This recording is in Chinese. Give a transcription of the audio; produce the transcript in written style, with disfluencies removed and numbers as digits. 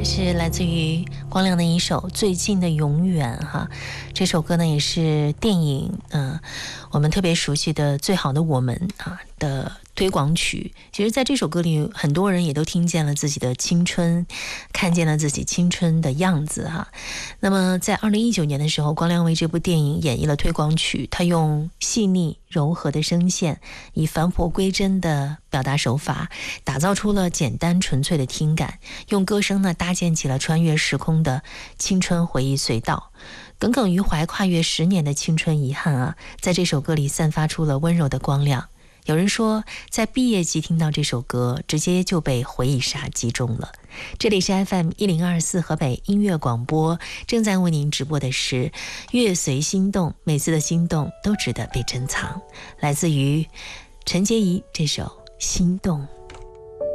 这是来自于光良的一首《最近的永远》哈，这首歌呢也是电影我们特别熟悉的《最好的我们》的推广曲。其实在这首歌里，很多人也都听见了自己的青春，看见了自己青春的样子哈。那么在2019年的时候，光良为这部电影演绎了推广曲，他用细腻柔和的声线，以返璞归真的表达手法，打造出了简单纯粹的听感，用歌声呢搭建起了穿越时空的青春回忆隧道。耿耿于怀跨越10年的青春遗憾在这首歌里散发出了温柔的光亮。有人说，在毕业季听到这首歌，直接就被回忆杀击中了。这里是 FM1024 河北音乐广播，正在为您直播的是乐随心动，每次的心动都值得被珍藏。来自于陈洁仪这首《心动》。